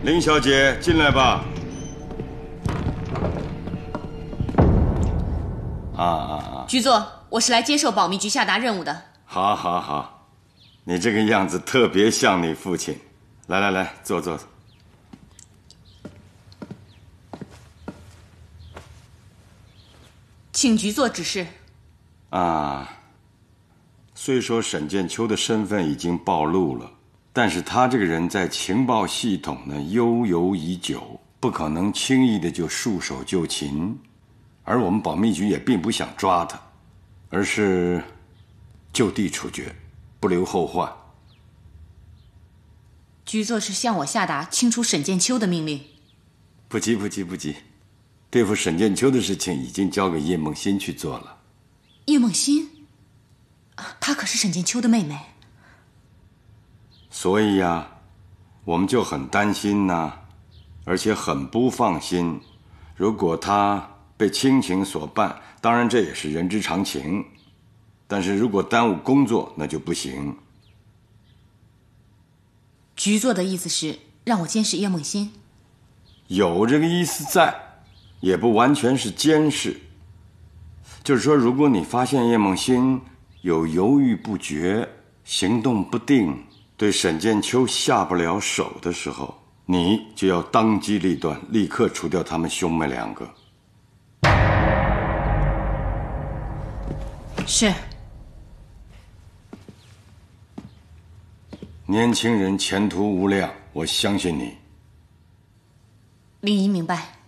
林小姐，进来吧。 局座，我是来接受保密局下达任务的。 好，你这个样子特别像你父亲。来，坐。 请局座指示。 虽说沈剑秋的身份已经暴露了，但是他这个人在情报系统呢悠游已久，不可能轻易的就束手就擒。而我们保密局也并不想抓他，而是就地处决，不留后患。 局座是向我下达清除沈剑秋的命令。 不急，对付沈剑秋的事情已经交给叶梦欣去做了。 叶梦欣？她可是沈剑秋的妹妹。 所以呀，我们就很担心呐，而且很不放心。如果她被亲情所办，当然这也是人之常情，但是如果耽误工作，那就不行。 局座的意思是让我监视叶梦欣？ 有这个意思在，也不完全是监视。就是说，如果你发现叶梦欣有犹豫不决、行动不定，对沈剑秋下不了手的时候，你就要当机立断，立刻除掉他们兄妹两个。 是。 年轻人前途无量，我相信你。 林姨明白。